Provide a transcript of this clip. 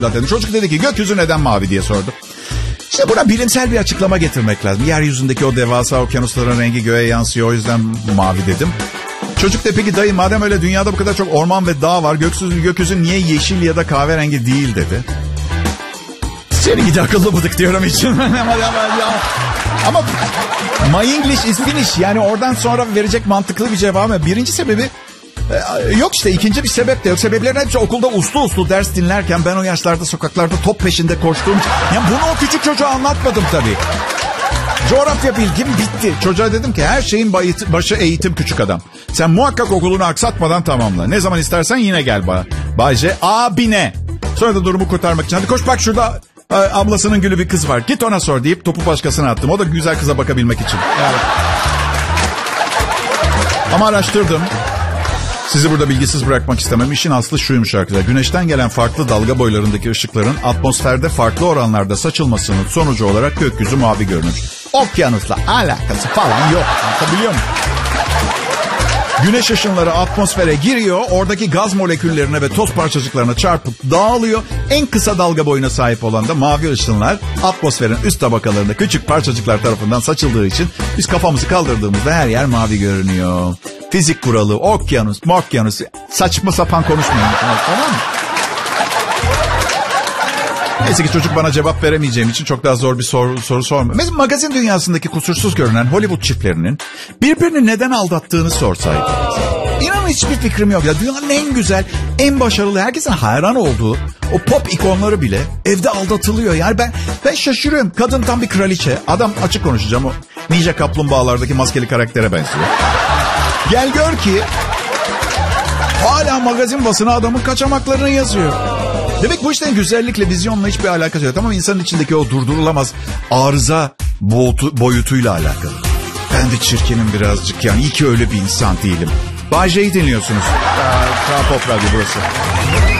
dedim. Çocuk dedi ki gökyüzü neden mavi diye sordu. İşte buna bilimsel bir açıklama getirmek lazım. Yeryüzündeki o devasa okyanusların rengi göğe yansıyor, o yüzden mavi dedim. Çocuk da peki dayı madem öyle dünyada bu kadar çok orman ve dağ var, gökyüzü niye yeşil ya da kahverengi değil dedi. Seni gidi akıllı bıdık diyorum için. Ama my English is finish. Yani oradan sonra verecek mantıklı bir cevabı. Birinci sebebi yok işte, ikinci bir sebep de yok. Sebeplerin hepsi okulda uslu ders dinlerken ben o yaşlarda sokaklarda top peşinde koştuğum için. Yani bunu o küçük çocuğa anlatmadım tabii. Coğrafya bilgim bitti. Çocuğa dedim ki her şeyin başı eğitim küçük adam. Sen muhakkak okulunu aksatmadan tamamla. Ne zaman istersen yine gel bana. Bayce abine. Sonra da durumu kurtarmak için. Hadi koş bak şurada ablasının gülü bir kız var. Git ona sor deyip topu başkasına attım. O da güzel kıza bakabilmek için. Evet. Ama araştırdım. Sizi burada bilgisiz bırakmak istemem. İşin aslı şuymuş arkadaşlar. Güneşten gelen farklı dalga boylarındaki ışıkların atmosferde farklı oranlarda saçılmasının sonucu olarak gökyüzü mavi görünür. Okyanusla alakası falan yok. Anlatabiliyor muyum? Güneş ışınları atmosfere giriyor. Oradaki gaz moleküllerine ve toz parçacıklarına çarpıp dağılıyor. En kısa dalga boyuna sahip olan da mavi ışınlar atmosferin üst tabakalarında küçük parçacıklar tarafından saçıldığı için biz kafamızı kaldırdığımızda her yer mavi görünüyor. Fizik kuralı, okyanus, saçma sapan konuşmayın. Tamam mı? Neyse ki çocuk bana cevap veremeyeceğim için çok daha zor bir soru sormuyor. Mesela magazin dünyasındaki kusursuz görünen Hollywood çiftlerinin birbirini neden aldattığını sorsaydı. İnanın hiçbir fikrim yok. Ya dünyanın en güzel, en başarılı, herkesin hayran olduğu o pop ikonları bile evde aldatılıyor. Yani ben şaşırıyorum. Kadın tam bir kraliçe. Adam, açık konuşacağım, o Ninja Kaplumbağalardaki maskeli karaktere benziyor. Gel gör ki hala magazin basını adamın kaçamaklarını yazıyor. Demek bu işten güzellikle, vizyonla hiçbir alakası yok. Tamam, insanın içindeki o durdurulamaz arıza boyutuyla alakalı. Ben de çirkinim birazcık yani. İyi ki öyle bir insan değilim. Bay J'yi dinliyorsunuz. Kral Pop Radyo burası.